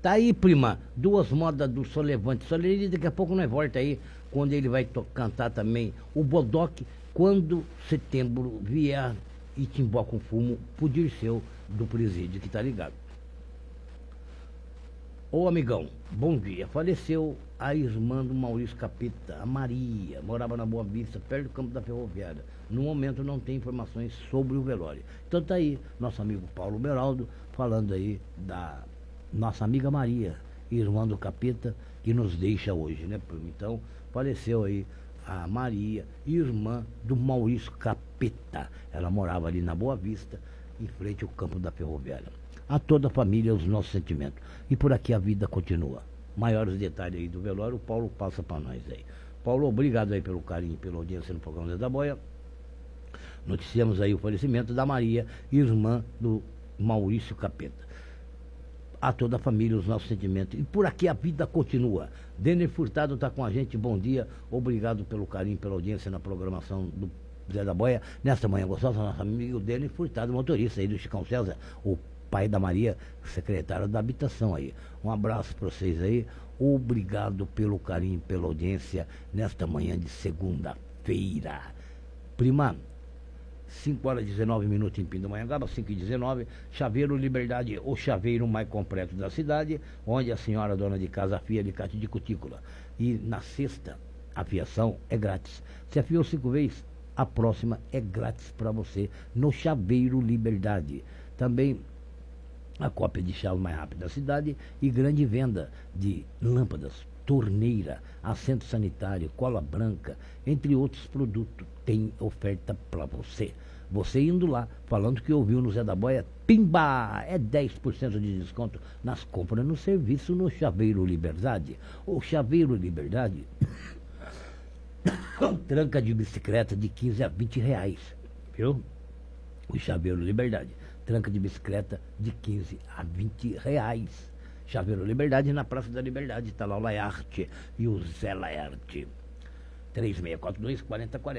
Tá aí, prima, duas modas do Solevante. Soleride, daqui a pouco nós volta aí, quando ele vai cantar também o Bodoque, quando setembro vier e timbó com fumo, pro Dirceu do presídio, que tá ligado. Ô amigão, bom dia. Faleceu a irmã do Maurício Capeta, a Maria, morava na Boa Vista, perto do campo da Ferroviária. No momento não tem informações sobre o velório. Então tá aí, nosso amigo Paulo Beraldo, falando aí da nossa amiga Maria, irmã do Capeta, que nos deixa hoje, né? Então, faleceu aí a Maria, irmã do Maurício Capeta. Ela morava ali na Boa Vista, em frente ao campo da Ferroviária. A toda a família, os nossos sentimentos. E por aqui a vida continua. Maiores detalhes aí do velório, o Paulo passa para nós aí. Paulo, obrigado aí pelo carinho, pela audiência no programa Zé da Boia. Noticiamos aí o falecimento da Maria, irmã do Maurício Capeta. A toda a família, os nossos sentimentos. E por aqui a vida continua. Denner Furtado está com a gente, bom dia. Obrigado pelo carinho, pela audiência na programação do Zé da Boia. Nesta manhã gostosa, nosso amigo Denner Furtado, motorista aí do Chicão César, o pai da Maria, secretário da habitação aí. Um abraço para vocês aí. Obrigado pelo carinho, pela audiência nesta manhã de segunda-feira. Prima, 5 horas e 19 minutos em Pindamonhangaba, 5h19, Chaveiro Liberdade, o chaveiro mais completo da cidade, onde a senhora dona de casa afia alicate de cutícula. E na sexta, a fiação é grátis. Se afiou 5 vezes, a próxima é grátis para você no Chaveiro Liberdade. Também a cópia de chave mais rápida da cidade e grande venda de lâmpadas, torneira, assento sanitário, cola branca, entre outros produtos. Tem oferta para você. Você indo lá, falando que ouviu no Zé da Boia, pimba! É 10% de desconto nas compras no serviço no Chaveiro Liberdade. O Chaveiro Liberdade, tranca de bicicleta de 15 a 20 reais, viu? O Chaveiro Liberdade, tranca de bicicleta de 15 a 20 reais. Chaveiro Liberdade, na Praça da Liberdade, está lá o Laerte e o Zé Laerte. 3642-4040.